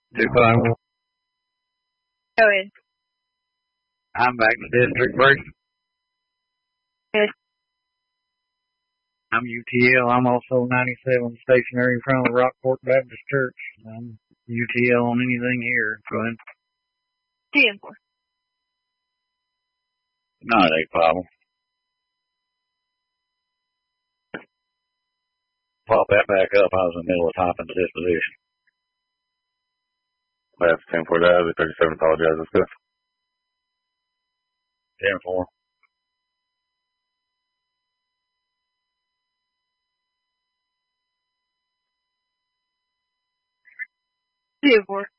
251. Go ahead. I'm back to District 3. Good. I'm UTL. I'm also 97 stationary in front of the Rockport Baptist Church. I'm UTL on anything here. Go ahead. 10-4. Not a problem. Pop that back up. I was in the middle of topping the disposition. That's 10-4 dials. 37 apologizes. Good. 10-4. Two, 4.